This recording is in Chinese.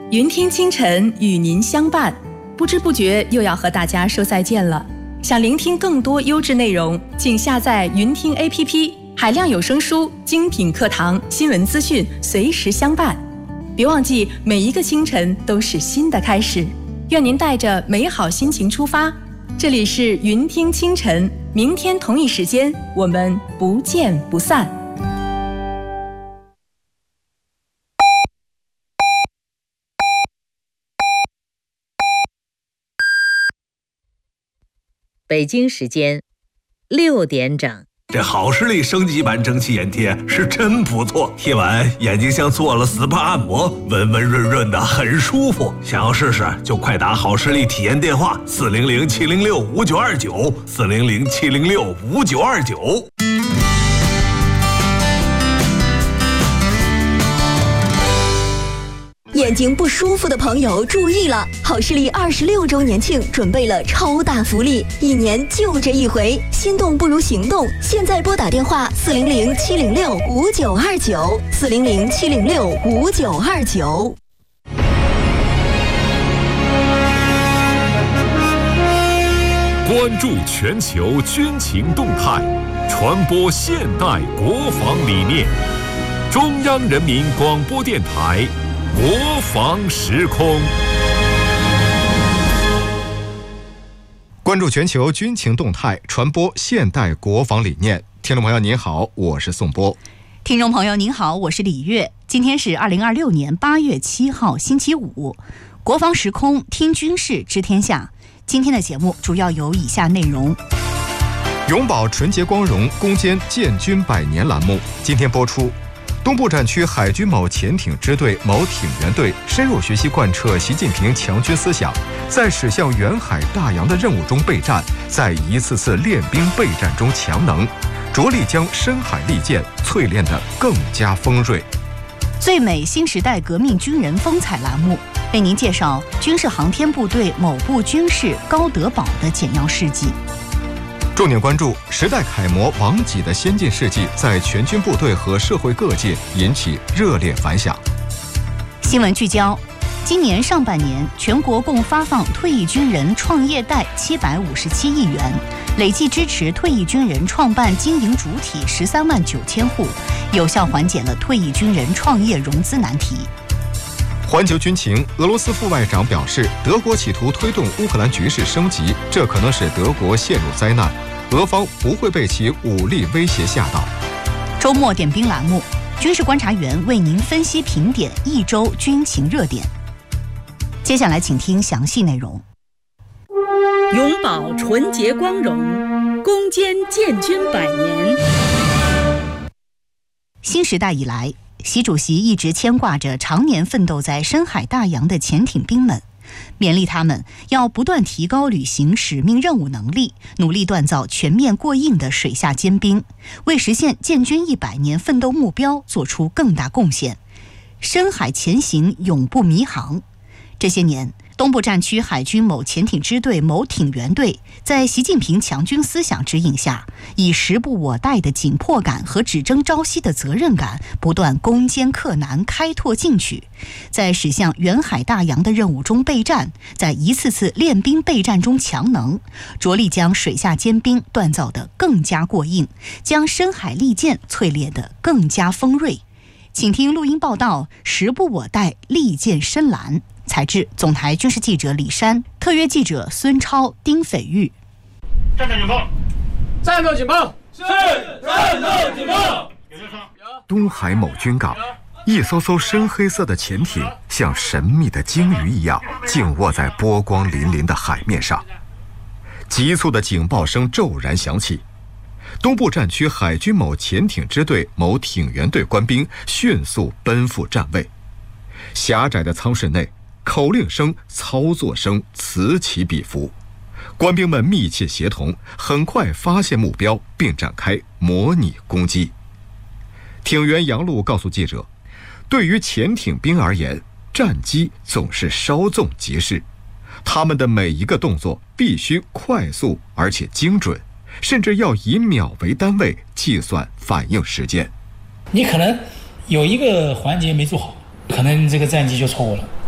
云听清晨与您相伴，不知不觉又要和大家说再见了。想聆听更多优质内容，请下载云听 APP， 海量有声书、精品课堂、新闻资讯，随时相伴。别忘记，每一个清晨都是新的开始。愿您带着美好心情出发。这里是云听清晨，明天同一时间，我们不见不散。 北京时间6点整。 这好视力升级版蒸汽眼贴是真不错，贴完眼睛像做了 SPA 按摩，温温润润的，很舒服。想要试试就快打好视力体验电话400-706-5929 400-706-5929。 眼睛不舒服的朋友注意了，好视力26周年庆准备了超大福利，1年就这一回，心动不如行动。现在拨打电话400-706-5929 400-706-5929。 关注全球军情动态，传播现代国防理念。中央人民广播电台国防时空， 关注全球军情动态，传播现代国防理念。听众朋友您好，我是宋波。 听众朋友您好，我是李月。今天是2026年8月7号星期五，国防时空听军事知天下。今天的节目主要有以下内容： 永葆纯洁光荣，攻坚建军100年栏目今天播出。东部战区海军某潜艇支队某艇员队深入学习贯彻习近平强军思想，在驶向远海大洋的任务中备战，在一次次练兵备战中强能，着力将深海利剑淬炼得更加锋锐。 最美新时代革命军人风采栏目为您介绍军事航天部队某部军事高德堡的简要事迹。 重点关注时代楷模王己的先进事迹，在全军部队和社会各界引起热烈反响。 新闻聚焦：今年上半年，全国共发放退役军人创业贷757亿元，累计支持退役军人创办经营主体13万9千户，有效缓解了退役军人创业融资难题。 环球军情，俄罗斯副外长表示，德国企图推动乌克兰局势升级，这可能使德国陷入灾难，俄方不会被其武力威胁吓倒。 周末点兵栏目，军事观察员为您分析评点一周军情热点。接下来请听详细内容。 永葆纯洁光荣，攻坚建军100年。 新时代以来，习主席一直牵挂着常年奋斗在深海大洋的潜艇兵们，勉励他们要不断提高履行使命任务能力，努力锻造全面过硬的水下尖兵，为实现建军100年奋斗目标做出更大贡献。深海前行永不迷航。这些年，东部战区海军某潜艇支队某艇员队在习近平强军思想指引下，以时不我待的紧迫感和只争朝夕的责任感，不断攻坚克难，开拓进取，在驶向远海大洋的任务中备战，在一次次练兵备战中强能，着力将水下尖兵锻造得更加过硬，将深海利剑淬炼得更加锋锐。请听录音报道：时不我待，利剑深蓝。采制总台军事记者李山，特约记者孙超、丁斐玉。 战斗警报！战斗警报！是战斗警报！ 东海某军港，一艘艘深黑色的潜艇像神秘的鲸鱼一样静卧在波光粼粼的海面上。急促的警报声骤然响起，东部战区海军某潜艇支队某艇员队官兵迅速奔赴站位。狭窄的舱室内，口令声、操作声此起彼伏，官兵们密切协同，很快发现目标，并展开模拟攻击。艇员杨璐告诉记者，对于潜艇兵而言，战机总是稍纵即逝，他们的每一个动作必须快速而且精准，甚至要以秒为单位计算反应时间。 你可能有一个环节没做好，可能这个战机就错误了。